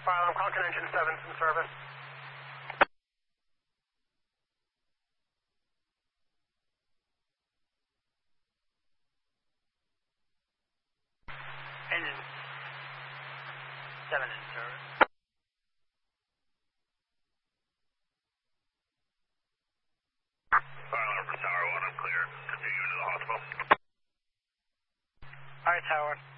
Fire alarm, Concord engine 7's in service. Engine 7 in service. Fire alarm for Tower 1, I'm clear. Continue into the hospital. Alright, Tower.